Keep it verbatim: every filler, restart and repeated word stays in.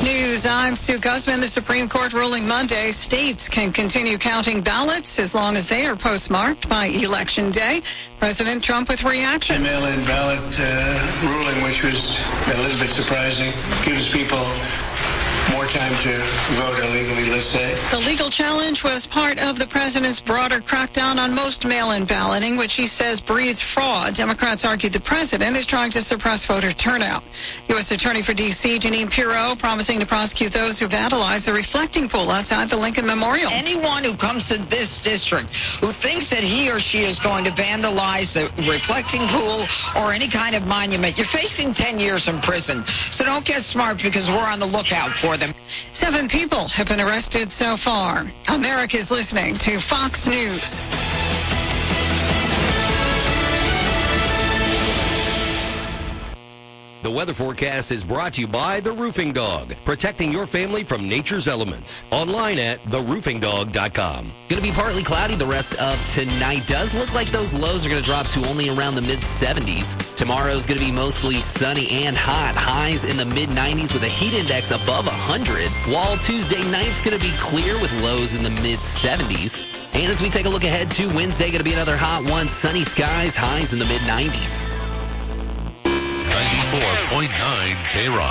News, I'm Sue Guzman. The Supreme Court ruling Monday, states can continue counting ballots as long as they are postmarked by Election Day. President Trump with reaction. The mail-in ballot uh, ruling, which was a little bit surprising, gives people more time to vote illegally, let's say. The legal challenge was part of the president's broader crackdown on most mail-in balloting, which he says breeds fraud. Democrats argued the president is trying to suppress voter turnout. U S Attorney for D C, Jeanine Pirro, promising to prosecute those who vandalized the reflecting pool outside the Lincoln Memorial. Anyone who comes to this district who thinks that he or she is going to vandalize the reflecting pool or any kind of monument, you're facing ten years in prison. So don't get smart, because we're on the lookout for them. Seven people have been arrested so far. America's listening to Fox News. The weather forecast is brought to you by The Roofing Dog, protecting your family from nature's elements. Online at the roofing dog dot com. Going to be partly cloudy the rest of tonight. Does look like those lows are going to drop to only around the mid seventies. Tomorrow's going to be mostly sunny and hot. Highs in the mid nineties with a heat index above one hundred. While Tuesday night's going to be clear with lows in the mid seventies. And as we take a look ahead to Wednesday, going to be another hot one. Sunny skies, highs in the mid nineties. ninety-four point nine K-Rock.